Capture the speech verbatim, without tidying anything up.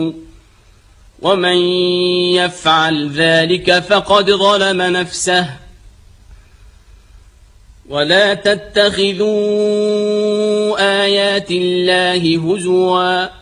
ومن يفعل ذلك فقد ظلم نفسه. ولا تتخذوا آيات الله هزوا